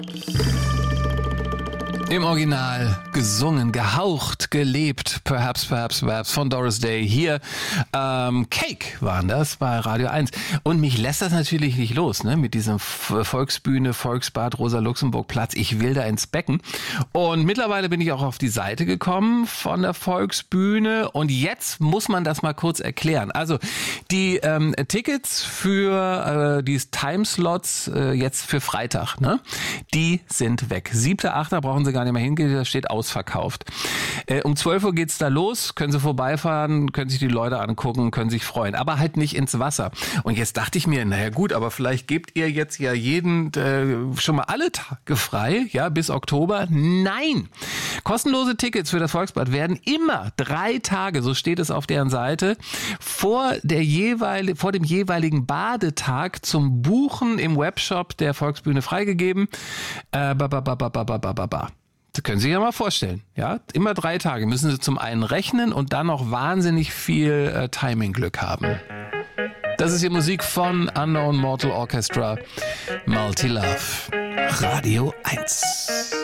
Im Original gesungen, gehaucht, gelebt, perhaps von Doris Day. Hier Cake waren das bei Radio 1. Und mich lässt das natürlich nicht los, ne? Mit diesem Volksbühne, Volksbad, Rosa-Luxemburg-Platz. Ich will da ins Becken. Und mittlerweile bin ich auch auf die Seite gekommen von der Volksbühne. Und jetzt muss man das mal kurz erklären. Also die Tickets für die Timeslots jetzt für Freitag, ne? Die sind weg. 7.8. brauchen Sie gar nicht mehr hingehen, das steht ausverkauft. Um 12 Uhr geht's da los, können Sie vorbeifahren, können sich die Leute angucken, können sich freuen, aber halt nicht ins Wasser. Und jetzt dachte ich mir, naja gut, aber vielleicht gebt ihr jetzt ja jeden schon mal alle Tage frei, ja, bis Oktober. Nein! Kostenlose Tickets für das Volksbad werden immer 3 Tage, so steht es auf deren Seite, vor dem jeweiligen Badetag zum Buchen im Webshop der Volksbühne freigegeben. Das können Sie sich ja mal vorstellen. Ja, immer 3 Tage müssen Sie zum einen rechnen und dann noch wahnsinnig viel Timing-Glück haben. Das ist hier Musik von Unknown Mortal Orchestra, Multi-Love, Radio 1.